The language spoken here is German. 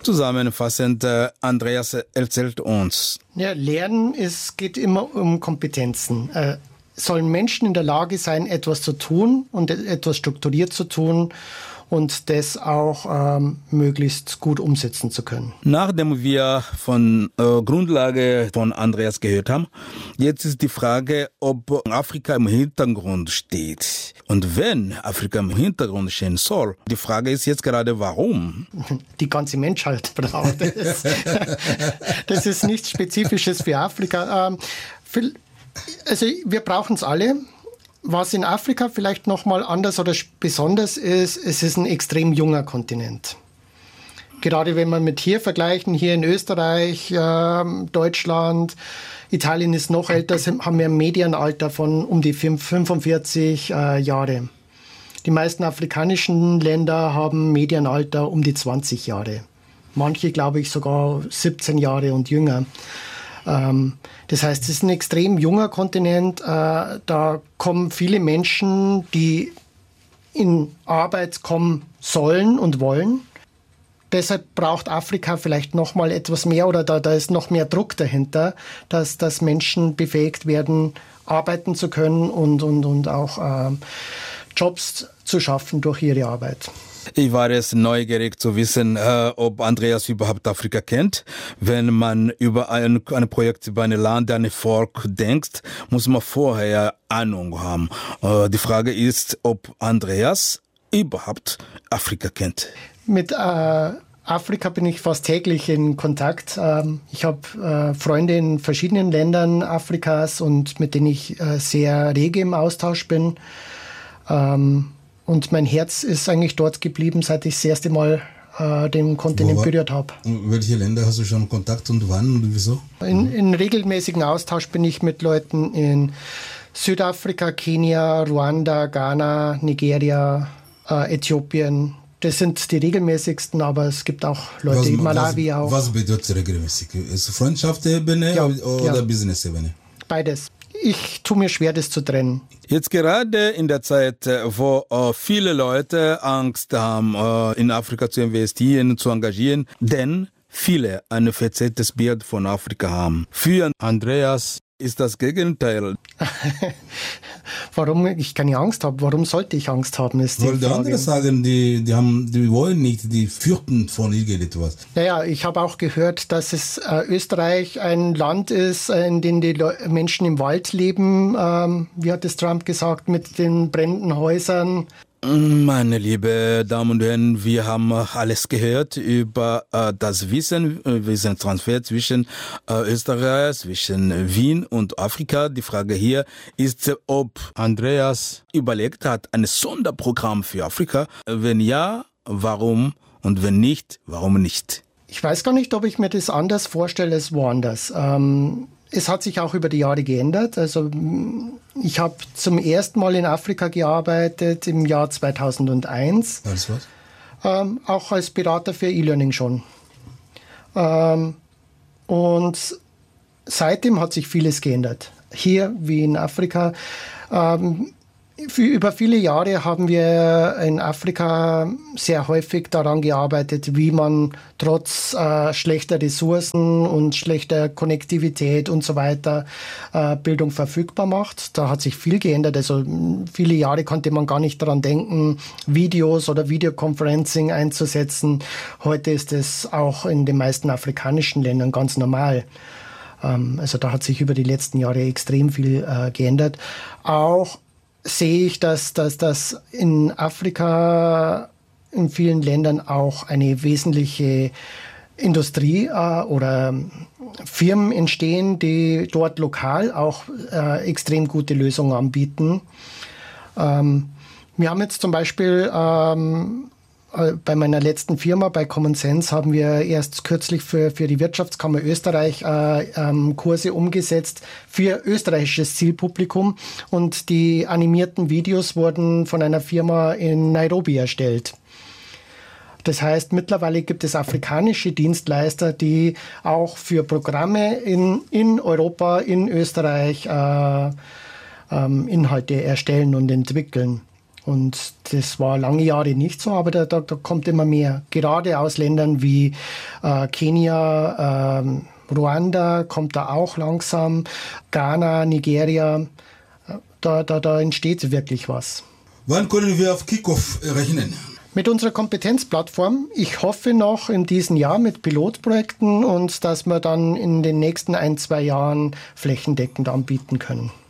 Zusammenfassend, Andreas erzählt uns. Ja, Lernen geht immer um Kompetenzen. Sollen Menschen in der Lage sein, etwas zu tun und etwas strukturiert zu tun und das auch möglichst gut umsetzen zu können. Nachdem wir von Grundlage von Andreas gehört haben, jetzt ist die Frage, ob Afrika im Hintergrund steht. Und wenn Afrika im Hintergrund stehen soll, die Frage ist jetzt gerade, warum? Die ganze Menschheit braucht es. Das ist nichts Spezifisches für Afrika. Also wir brauchen es alle. Was in Afrika vielleicht nochmal anders oder besonders ist, es ist ein extrem junger Kontinent. Gerade wenn wir mit hier vergleichen, hier in Österreich, Deutschland, Italien ist noch älter, haben wir ein Medianalter von um die 45 Jahre. Die meisten afrikanischen Länder haben ein Medianalter um die 20 Jahre. Manche, glaube ich, sogar 17 Jahre und jünger. Das heißt, es ist ein extrem junger Kontinent. Da kommen viele Menschen, die in Arbeit kommen sollen und wollen. Deshalb braucht Afrika vielleicht noch mal etwas mehr oder da ist noch mehr Druck dahinter, dass Menschen befähigt werden, arbeiten zu können und auch Jobs zu schaffen durch ihre Arbeit. Ich war jetzt neugierig zu wissen, ob Andreas überhaupt Afrika kennt. Wenn man über ein Projekt, über ein Land, ein Volk denkt, muss man vorher Ahnung haben. Die Frage ist, ob Andreas überhaupt Afrika kennt. Mit Afrika bin ich fast täglich in Kontakt. Ich habe Freunde in verschiedenen Ländern Afrikas und mit denen ich sehr rege im Austausch bin. Und mein Herz ist eigentlich dort geblieben, seit ich das erste Mal den Kontinent berührt habe. Welche Länder hast du schon Kontakt und wann und wieso? In regelmäßigen Austausch bin ich mit Leuten in Südafrika, Kenia, Ruanda, Ghana, Nigeria, Äthiopien. Das sind die regelmäßigsten, aber es gibt auch Leute in Malawi auch. Was bedeutet regelmäßig? Ist es Freundschaftsebene oder Business-Ebene? Beides. Ich tue mir schwer, das zu trennen. Jetzt gerade in der Zeit, wo viele Leute Angst haben, in Afrika zu investieren, zu engagieren, denn viele ein verzerrtes Bild von Afrika haben. Für Andreas ist das Gegenteil. Warum ich keine Angst habe? Warum sollte ich Angst haben? Ist die Weil die Frage. anderen sagen, die wollen nicht, die fürchten von irgendetwas. Naja, ich habe auch gehört, dass es Österreich ein Land ist, in dem die Menschen im Wald leben. Wie hat es Trump gesagt, mit den brennenden Häusern? Meine liebe Damen und Herren, wir haben alles gehört über das Wissenstransfer zwischen Österreich, zwischen Wien und Afrika. Die Frage hier ist, ob Andreas überlegt hat, ein Sonderprogramm für Afrika. Wenn ja, warum? Und wenn nicht, warum nicht? Ich weiß gar nicht, ob ich mir das anders vorstelle als woanders. Es hat sich auch über die Jahre geändert. Also ich habe zum ersten Mal in Afrika gearbeitet im Jahr 2001. Als was? Auch als Berater für E-Learning schon. Und seitdem hat sich vieles geändert. Hier wie in Afrika. Über viele Jahre haben wir in Afrika sehr häufig daran gearbeitet, wie man trotz schlechter Ressourcen und schlechter Konnektivität und so weiter Bildung verfügbar macht. Da hat sich viel geändert. Also viele Jahre konnte man gar nicht daran denken, Videos oder Videoconferencing einzusetzen. Heute ist es auch in den meisten afrikanischen Ländern ganz normal. Also da hat sich über die letzten Jahre extrem viel geändert. Auch sehe ich, dass in Afrika in vielen Ländern auch eine wesentliche Industrie oder Firmen entstehen, die dort lokal auch extrem gute Lösungen anbieten. Wir haben jetzt zum Beispiel bei meiner letzten Firma, bei Common Sense, haben wir erst kürzlich für die Wirtschaftskammer Österreich Kurse umgesetzt für österreichisches Zielpublikum. Und die animierten Videos wurden von einer Firma in Nairobi erstellt. Das heißt, mittlerweile gibt es afrikanische Dienstleister, die auch für Programme in Europa, in Österreich Inhalte erstellen und entwickeln. Und das war lange Jahre nicht so, aber da kommt immer mehr. Gerade aus Ländern wie Kenia, Ruanda kommt da auch langsam, Ghana, Nigeria, da entsteht wirklich was. Wann können wir auf Kickoff rechnen? Mit unserer Kompetenzplattform, ich hoffe noch in diesem Jahr mit Pilotprojekten und dass wir dann in den nächsten 1-2 Jahren flächendeckend anbieten können.